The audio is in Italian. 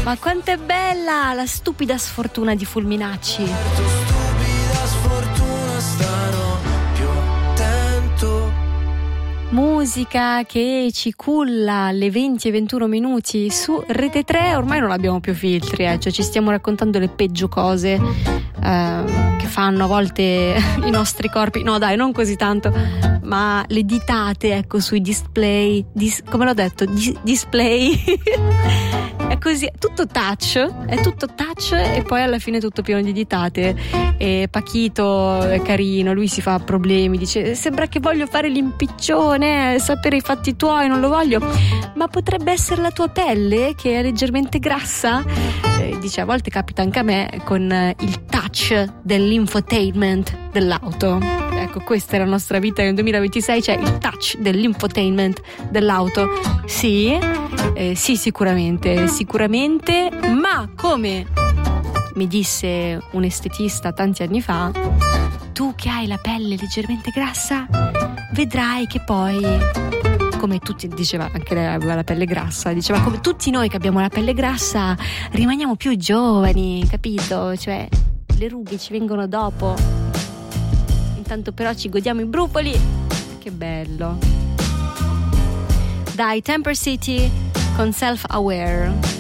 Ma quanto è bella la stupida sfortuna di Fulminacci. Stupida sfortuna, starò più attento. Musica che ci culla alle 20 e 21 minuti su Rete 3. Ormai non abbiamo più filtri, cioè ci stiamo raccontando le peggio cose che fanno a volte i nostri corpi. No dai, non così tanto, ma le ditate, ecco, sui display, come l'ho detto, display è così, è tutto touch e poi alla fine è tutto pieno di ditate. E Pachito è carino, lui si fa problemi, dice sembra che voglio fare l'impiccione, sapere i fatti tuoi, non lo voglio. Ma potrebbe essere la tua pelle che è leggermente grassa? Dice a volte capita anche a me con il touch dell'infotainment dell'auto. Ecco, questa è la nostra vita nel 2026, c'è il touch dell'infotainment dell'auto. Sì, sicuramente, ma come mi disse un estetista tanti anni fa, tu che hai la pelle leggermente grassa, vedrai che poi, come tutti, diceva anche lei aveva la pelle grassa, diceva come tutti noi che abbiamo la pelle grassa rimaniamo più giovani, capito? Cioè le rughe ci vengono dopo, intanto però ci godiamo i brufoli. Che bello. Dai, Temper City con Self Aware.